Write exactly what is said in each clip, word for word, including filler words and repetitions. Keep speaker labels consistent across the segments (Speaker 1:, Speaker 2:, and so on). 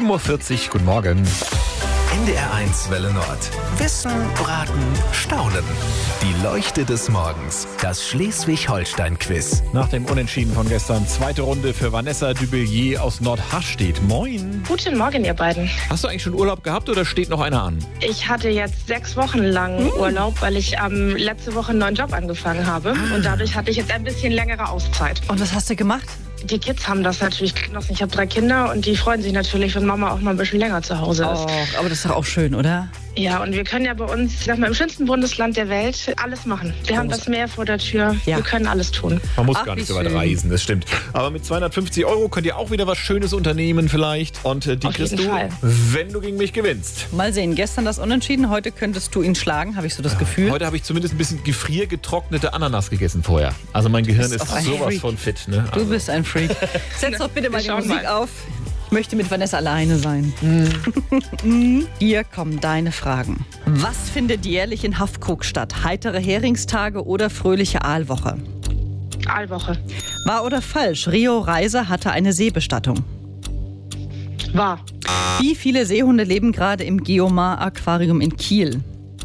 Speaker 1: sieben Uhr vierzig, guten Morgen.
Speaker 2: N D R eins Welle Nord. Wissen, Raten, Staunen. Die Leuchte des Morgens. Das Schleswig-Holstein-Quiz.
Speaker 1: Nach dem Unentschieden von gestern, zweite Runde für Vanessa Dubelier aus Nordharstedt. Moin.
Speaker 3: Guten Morgen, ihr beiden.
Speaker 1: Hast du eigentlich schon Urlaub gehabt oder steht noch einer an?
Speaker 3: Ich hatte jetzt sechs Wochen lang hm. Urlaub, weil ich ähm, letzte Woche einen neuen Job angefangen habe. Ah. Und dadurch hatte ich jetzt ein bisschen längere Auszeit.
Speaker 4: Und was hast du gemacht?
Speaker 3: Die Kids haben das natürlich genossen. Ich habe drei Kinder und die freuen sich natürlich, wenn Mama auch mal ein bisschen länger zu Hause ist.
Speaker 4: Oh, aber das ist doch auch schön, oder?
Speaker 3: Ja, und wir können ja bei uns, ich sag mal, im schönsten Bundesland der Welt alles machen. Wir haben das Meer vor der Tür, ja. Wir können alles tun.
Speaker 1: Man muss
Speaker 4: Ach,
Speaker 1: gar nicht so
Speaker 4: schön.
Speaker 1: weit reisen, das stimmt. Aber mit zweihundertfünfzig Euro könnt ihr auch wieder was Schönes unternehmen vielleicht. Und äh, die
Speaker 3: Auf
Speaker 1: kriegst
Speaker 3: jeden
Speaker 1: du,
Speaker 3: Fall.
Speaker 1: wenn du gegen mich gewinnst.
Speaker 4: Mal sehen, gestern das Unentschieden, heute könntest du ihn schlagen, habe ich so das Gefühl.
Speaker 1: Heute habe ich zumindest ein bisschen gefriergetrocknete Ananas gegessen vorher. Also mein Gehirn ist
Speaker 4: ein
Speaker 1: sowas
Speaker 4: Freak.
Speaker 1: von fit. Ne?
Speaker 4: Du
Speaker 1: Also.
Speaker 4: bist ein Freak. Setz doch bitte mal die
Speaker 3: schauen
Speaker 4: Musik
Speaker 3: mal.
Speaker 4: auf. Ich möchte mit Vanessa alleine sein. Mm. Hier kommen deine Fragen. Was findet jährlich in Haffkrug statt? Heitere Heringstage oder fröhliche Aalwoche?
Speaker 3: Aalwoche.
Speaker 4: Wahr oder falsch? Rio Reiser hatte eine Seebestattung.
Speaker 3: Wahr.
Speaker 4: Wie viele Seehunde leben gerade im Geomar-Aquarium in Kiel?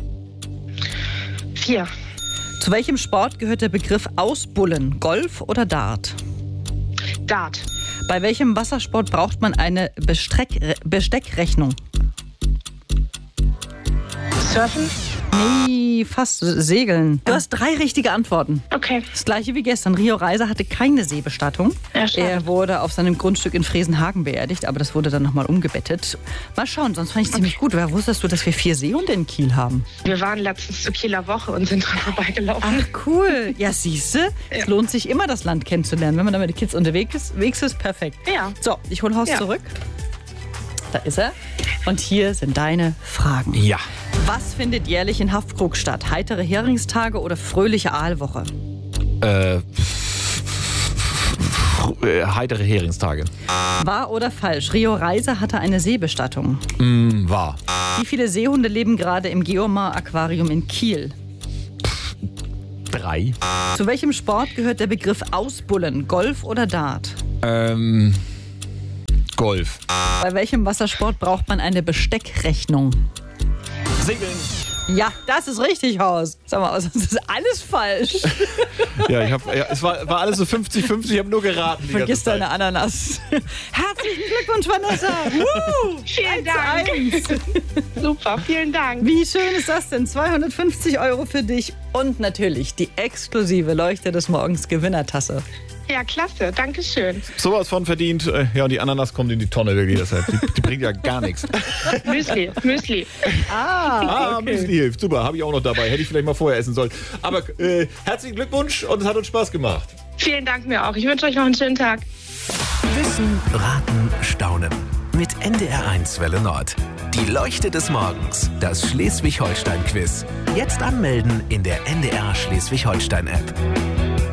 Speaker 3: Vier.
Speaker 4: Zu welchem Sport gehört der Begriff Ausbullen? Golf oder Dart?
Speaker 3: Dart.
Speaker 4: Bei welchem Wassersport braucht man eine Bestreck- Besteckrechnung?
Speaker 3: Surfen?
Speaker 4: Nee, fast Segeln. Du hast drei richtige Antworten.
Speaker 3: Okay.
Speaker 4: Das gleiche wie gestern. Rio Reiser hatte keine Seebestattung.
Speaker 3: Ja, schade.
Speaker 4: Er wurde auf seinem Grundstück in Fresenhagen beerdigt, aber das wurde dann nochmal umgebettet. Mal schauen, sonst fand ich ziemlich gut. Woher wusstest du, dass wir vier Seehunde in Kiel haben?
Speaker 3: Wir waren letztens zur Kieler Woche und sind dran vorbeigelaufen.
Speaker 4: Ach, cool. Ja, siehste, ja. Es lohnt sich immer, das Land kennenzulernen. Wenn man da mit den Kids unterwegs ist, unterwegs ist perfekt.
Speaker 3: Ja.
Speaker 4: So, ich hole Horst
Speaker 3: Ja.
Speaker 4: zurück. Da ist er. Und hier sind deine Fragen.
Speaker 1: Ja.
Speaker 4: Was findet jährlich in Haffkrug statt? Heitere Heringstage oder fröhliche Aalwoche?
Speaker 1: Äh, heitere Heringstage.
Speaker 4: Wahr oder falsch? Rio Reiser hatte eine Seebestattung.
Speaker 1: Mm, wahr.
Speaker 4: Wie viele Seehunde leben gerade im Geomar-Aquarium in Kiel?
Speaker 1: Drei.
Speaker 4: Zu welchem Sport gehört der Begriff Ausbullen? Golf oder Dart?
Speaker 1: Ähm, Golf.
Speaker 4: Bei welchem Wassersport braucht man eine Besteckrechnung?
Speaker 1: Segeln.
Speaker 4: Ja, das ist richtig, Horst. Sag mal, das ist alles falsch.
Speaker 1: Ja, ich hab, ja, es war, war alles so fünfzig fünfzig, ich habe nur geraten. Die
Speaker 4: Vergiss
Speaker 1: ganze Zeit.
Speaker 4: deine Ananas. Herzlichen Glückwunsch, Vanessa. Woo!
Speaker 3: Vielen
Speaker 4: eins zu
Speaker 3: Dank.
Speaker 4: eins.
Speaker 3: Super, vielen Dank.
Speaker 4: Wie schön ist das denn? zweihundertfünfzig Euro für dich und natürlich die exklusive Leuchte des Morgens Gewinnertasse.
Speaker 3: Ja, klasse. Dankeschön.
Speaker 1: Sowas von verdient. Äh, Ja, und die Ananas kommt in die Tonne wirklich. Deshalb. Die, die bringt ja gar nichts.
Speaker 3: Müsli, Müsli.
Speaker 4: Ah,
Speaker 1: Ah,
Speaker 4: okay.
Speaker 1: Müsli hilft. Super, habe ich auch noch dabei. Hätte ich vielleicht mal vorher essen sollen. Aber äh, herzlichen Glückwunsch und es hat uns Spaß gemacht.
Speaker 3: Vielen Dank mir auch. Ich wünsche euch noch einen schönen Tag.
Speaker 2: Wissen, Raten, Staunen. Mit N D R eins Welle Nord. Die Leuchte des Morgens. Das Schleswig-Holstein-Quiz. Jetzt anmelden in der N D R Schleswig-Holstein-App.